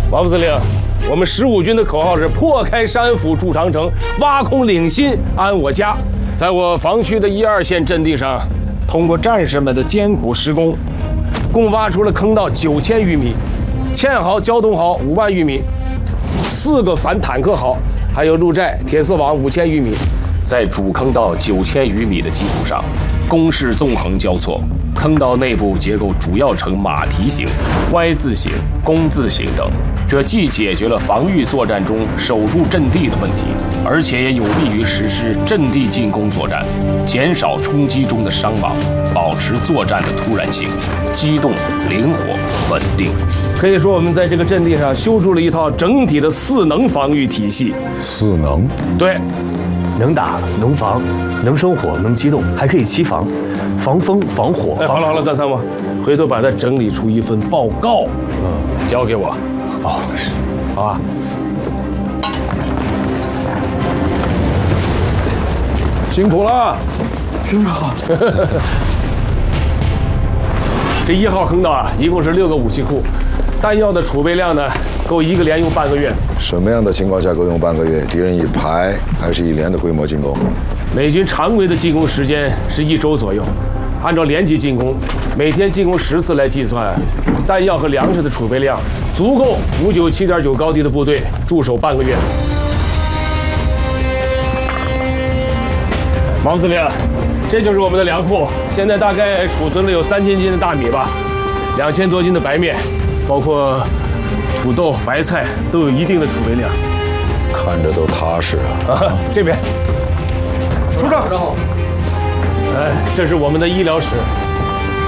王司令，我们15军的口号是破开山腹筑长城，挖空岭心安我家。在我防区的1、2线阵地上，通过战士们的艰苦施工，共挖出了坑道9000余米，堑壕、交通壕5万余米，4个反坦克壕，还有路寨、铁丝网5000余米。在主坑道9000余米的基础上，工事纵横交错，坑道内部结构主要呈马蹄形、Y 字形、弓字形等。这既解决了防御作战中守住阵地的问题，而且也有利于实施阵地进攻作战，减少冲击中的伤亡，保持作战的突然性、机动、灵活、稳定。可以说，我们在这个阵地上修筑了一套整体的4能防御体系。 4能？ 对。 能打能防，能生火能机动，还可以期防，防风防火。 好了，大参谋，回头把它整理出一份报告，交给我。 哦，是， 好啊。 辛苦了， 师长。 这1号坑道啊，一共是6个武器库，弹药的储备量呢，够1个连用半个月。 什么样的情况下够用半个月？敌人以排还是以连的规模进攻？ 美军常规的进攻时间是1周左右，按照连级进攻，每天进攻10次来计算，弹药和粮食的储备量足够597.9高地的部队驻守半个月。王司令，这就是我们的粮库，现在大概储存了有3000斤的大米吧，2000多斤的白面，包括土豆、白菜都有一定的储备量。 看着都踏实啊！ 这边， 首长好。 这是我们的医疗室，